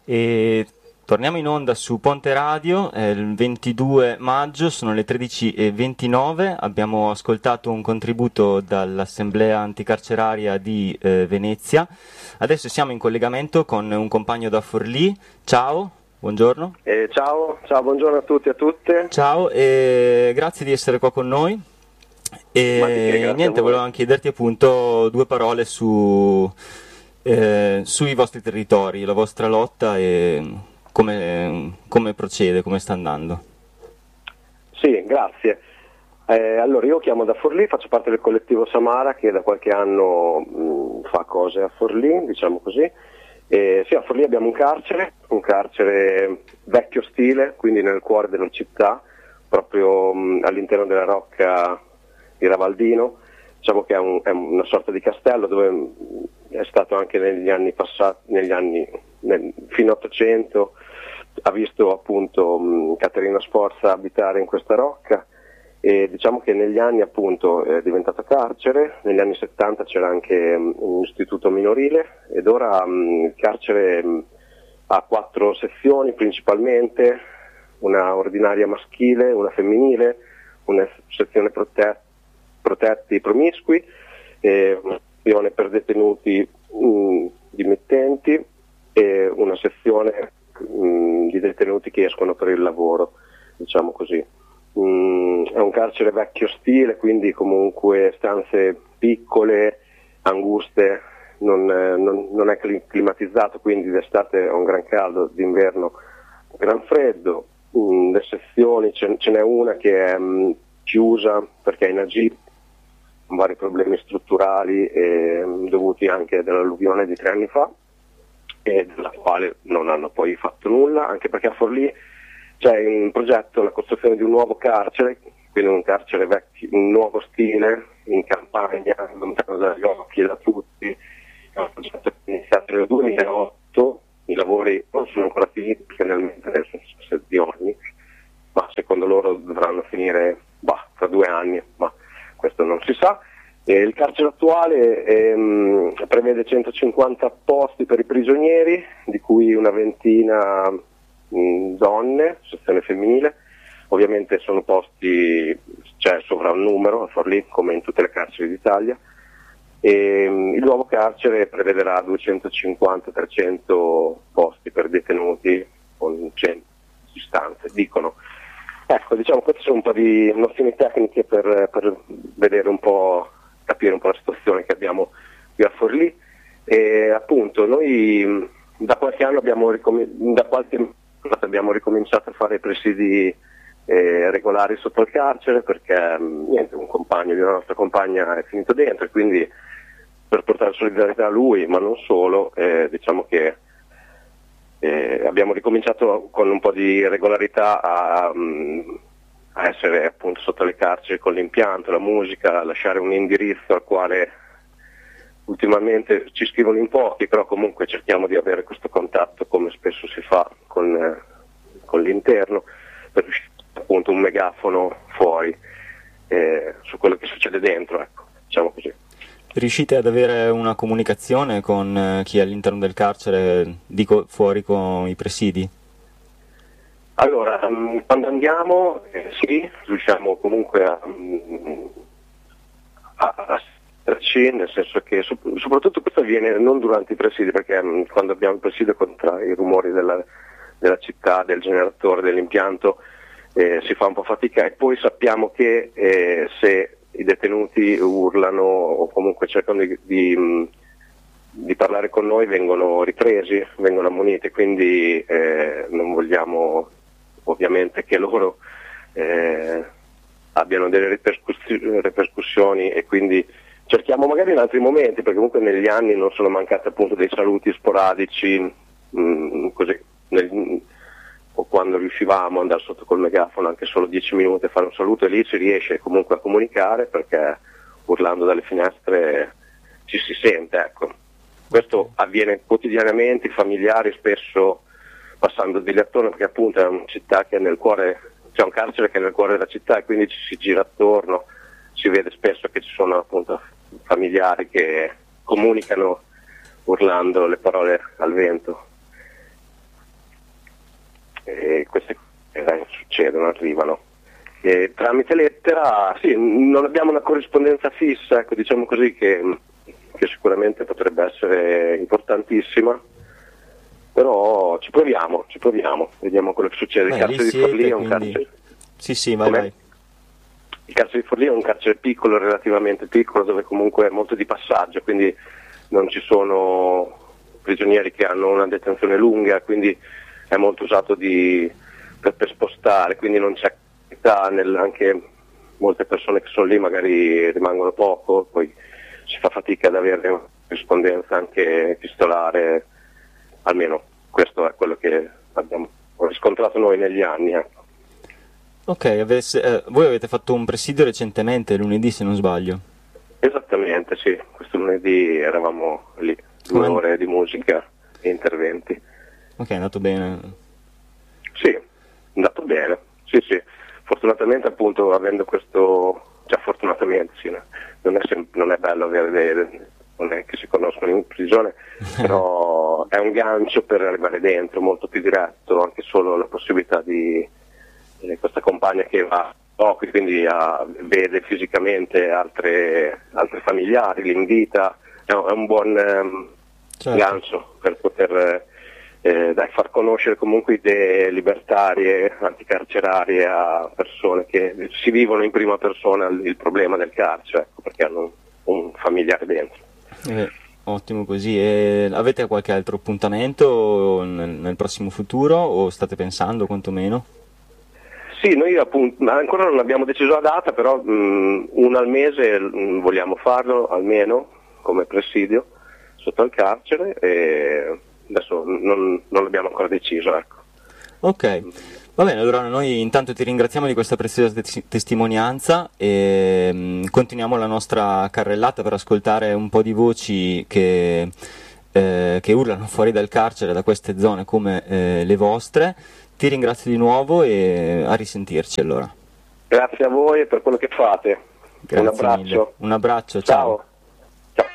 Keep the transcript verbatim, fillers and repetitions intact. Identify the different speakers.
Speaker 1: E torniamo in onda su Ponte Radio, è il ventidue maggio, sono le tredici e ventinove, abbiamo ascoltato un contributo dall'Assemblea Anticarceraria di eh, Venezia. Adesso siamo in collegamento con un compagno da Forlì. Ciao, buongiorno.
Speaker 2: Eh, ciao, ciao, buongiorno a tutti e a tutte.
Speaker 1: Ciao, e grazie di essere qua con noi. E niente, volevamo chiederti appunto due parole su... Eh, sui vostri territori, la vostra lotta e come, come procede, come sta andando.
Speaker 2: Sì, grazie. Eh, allora io chiamo da Forlì, faccio parte del collettivo Samara che da qualche anno mh, fa cose a Forlì, diciamo così. E, sì, a Forlì abbiamo un carcere, un carcere vecchio stile, quindi nel cuore della città, proprio mh, all'interno della rocca di Ravaldino. Diciamo che è, un, è una sorta di castello dove è stato anche negli anni passati, negli anni nel, fino all'Ottocento, ha visto appunto mh, Caterina Sforza abitare in questa rocca e diciamo che negli anni appunto è diventato carcere, negli anni settanta c'era anche mh, un istituto minorile ed ora mh, il carcere mh, ha quattro sezioni principalmente, una ordinaria maschile, una femminile, una sezione protetta protetti promiscui, eh, una sezione per detenuti mh, dimittenti e una sezione mh, di detenuti che escono per il lavoro, diciamo così. Mh, è un carcere vecchio stile, quindi comunque stanze piccole, anguste, non, non, non è climatizzato, quindi d'estate è un gran caldo, d'inverno un gran freddo. Mh, le sezioni, ce, ce n'è una che è mh, chiusa perché è in agito, vari problemi strutturali eh, dovuti anche dall'alluvione di tre anni fa e della quale non hanno poi fatto nulla, anche perché a Forlì c'è in progetto la costruzione di un nuovo carcere, quindi un carcere vecchio, un nuovo stile, in campagna, lontano dagli occhi e da tutti. È un progetto che è iniziato nel duemilaotto, i lavori non sono ancora finiti perché nel sono successe di ogni, ma secondo loro dovranno finire bah, tra due anni, ma questo non si sa. E il carcere attuale ehm, prevede centocinquanta posti per i prigionieri, di cui una ventina mh, donne, sezione femminile. Ovviamente sono posti, c'è cioè, sovrannumero a Forlì come in tutte le carceri d'Italia. E, mh, il nuovo carcere prevederà duecentocinquanta trecento posti per detenuti con cento stanze, dicono. Ecco, diciamo queste sono un po' di nozioni tecniche per, per vedere un po', capire un po' la situazione che abbiamo qui a Forlì. E appunto noi da qualche anno abbiamo, ricom- da qualche anno abbiamo ricominciato a fare presidi eh, regolari sotto il carcere perché niente, un compagno di una nostra compagna è finito dentro e quindi per portare solidarietà a lui, ma non solo, eh, diciamo che Eh, abbiamo ricominciato con un po' di regolarità a, a essere appunto sotto le carceri con l'impianto, la musica, a lasciare un indirizzo al quale ultimamente ci scrivono in pochi, però comunque cerchiamo di avere questo contatto come spesso si fa con, eh, con l'interno per riuscire appunto un megafono fuori eh, su quello che succede dentro, ecco, diciamo così.
Speaker 1: Riuscite ad avere una comunicazione con chi è all'interno del carcere, dico fuori con i presidi?
Speaker 2: Allora, quando andiamo, eh, sì, riusciamo comunque a, a, a starci, nel senso che soprattutto questo avviene non durante i presidi, perché mh, quando abbiamo il presidio contra i rumori della, della città, del generatore, dell'impianto, eh, si fa un po' fatica e poi sappiamo che eh, se i detenuti urlano o comunque cercano di, di, di parlare con noi vengono ripresi, vengono ammoniti, quindi eh, non vogliamo ovviamente che loro eh, abbiano delle ripercussioni, ripercussioni e quindi cerchiamo magari in altri momenti, perché comunque negli anni non sono mancati appunto dei saluti sporadici mh, così nel, o quando riuscivamo ad andare sotto col megafono anche solo dieci minuti a fare un saluto e lì si riesce comunque a comunicare perché urlando dalle finestre ci si sente, ecco. Questo avviene quotidianamente, i familiari spesso passando di lì attorno perché appunto è una città che è nel cuore, c'è un carcere che è nel cuore della città e quindi ci si gira attorno, si vede spesso che ci sono appunto familiari che comunicano urlando le parole al vento. e queste cose succedono, arrivano. E tramite lettera, sì, non abbiamo una corrispondenza fissa, ecco, diciamo così, che, che sicuramente potrebbe essere importantissima, però ci proviamo, ci proviamo, vediamo quello che succede.
Speaker 1: Beh,
Speaker 2: il carcere di Forlì è un
Speaker 1: quindi...
Speaker 2: carcere...
Speaker 1: Sì, sì, vai, vai.
Speaker 2: Il carcere di Forlì è un carcere piccolo, relativamente piccolo, dove comunque è molto di passaggio, quindi non ci sono prigionieri che hanno una detenzione lunga, quindi è molto usato di, per, per spostare, quindi non c'è nel, anche molte persone che sono lì magari rimangono poco, poi si fa fatica ad avere una rispondenza anche epistolare, almeno questo è quello che abbiamo riscontrato noi negli anni. Eh.
Speaker 1: Ok, avesse, eh, voi avete fatto un presidio recentemente, lunedì se non sbaglio.
Speaker 2: Esattamente, sì, questo lunedì eravamo lì, due Come... ore di musica e interventi.
Speaker 1: Ok, è andato bene.
Speaker 2: Sì, è andato bene, sì sì. Fortunatamente appunto avendo questo, cioè fortunatamente sì, non è, sem- non è bello avere dei, non è che si conoscono in prigione, però è un gancio per arrivare dentro, molto più diretto, anche solo la possibilità di eh, questa compagna che va poco, quindi a, vede fisicamente altre, altre familiari, li invita, è un, è un buon ehm, certo. gancio per poter Eh, dai, far conoscere comunque idee libertarie, anticarcerarie a persone che si vivono in prima persona il, il problema del carcere, ecco, perché hanno un, un familiare dentro.
Speaker 1: Eh, ottimo così. E avete qualche altro appuntamento nel, nel prossimo futuro o state pensando quantomeno?
Speaker 2: Sì, noi appunto ancora non abbiamo deciso la data, però mh, una al mese mh, vogliamo farlo almeno come presidio sotto al carcere e adesso non, non l'abbiamo ancora deciso, ecco.
Speaker 1: Ok, va bene, allora noi intanto ti ringraziamo di questa preziosa tes- testimonianza e mh, continuiamo la nostra carrellata per ascoltare un po' di voci che, eh, che urlano fuori dal carcere, da queste zone come eh, le vostre. Ti ringrazio di nuovo e a risentirci allora.
Speaker 2: Grazie a voi per quello che fate.
Speaker 1: Grazie
Speaker 2: un abbraccio.
Speaker 1: Mille. Un abbraccio, ciao. ciao.